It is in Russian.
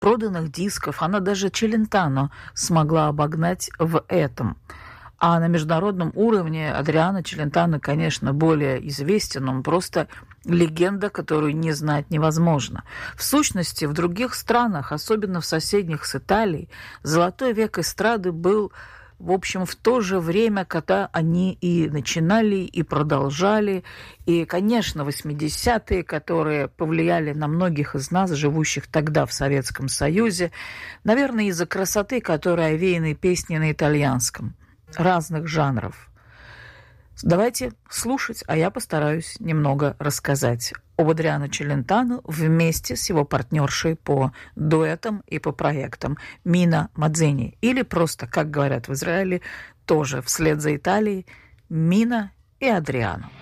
проданных дисков. Она даже Челентано смогла обогнать в этом. А на международном уровне Адриано Челентано, конечно, более известен. Он просто легенда, которую не знать невозможно. В сущности, в других странах, особенно в соседних с Италией, золотой век эстрады был, в общем, в то же время, когда они и начинали, и продолжали. И, конечно, 80-е, которые повлияли на многих из нас, живущих тогда в Советском Союзе, наверное, из-за красоты, которая овеяна песни на итальянском, разных жанров. Давайте слушать, а я постараюсь немного рассказать об Адриано Челентано вместе с его партнершей по дуэтам и по проектам Мина Мадзини. Или просто, как говорят в Израиле, тоже вслед за Италией, Мина и Адриано.